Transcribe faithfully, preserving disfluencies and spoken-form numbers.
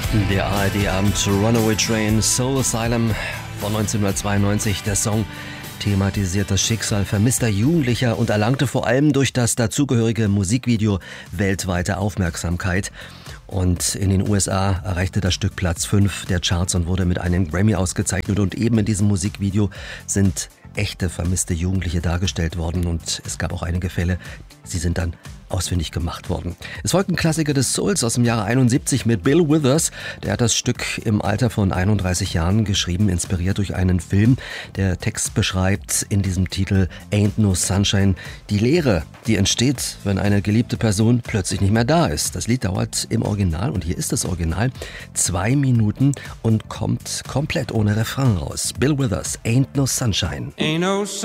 Der A R D-Abend Runaway Train, Soul Asylum von neunzehnhundertzweiundneunzig. Der Song thematisiert das Schicksal vermisster Jugendlicher und erlangte vor allem durch das dazugehörige Musikvideo weltweite Aufmerksamkeit. Und in den U S A erreichte das Stück Platz fünf der Charts und wurde mit einem Grammy ausgezeichnet. Und eben in diesem Musikvideo sind echte vermisste Jugendliche dargestellt worden. Und es gab auch einige Fälle, sie sind dann ausfindig gemacht worden. Es folgt ein Klassiker des Souls aus dem Jahre einundsiebzig mit Bill Withers. Der hat das Stück im Alter von einunddreißig Jahren geschrieben, inspiriert durch einen Film. Der Text beschreibt in diesem Titel Ain't No Sunshine die Leere, die entsteht, wenn eine geliebte Person plötzlich nicht mehr da ist. Das Lied dauert im Original, und hier ist das Original, zwei Minuten und kommt komplett ohne Refrain raus. Bill Withers, Ain't No Sunshine. Ain't no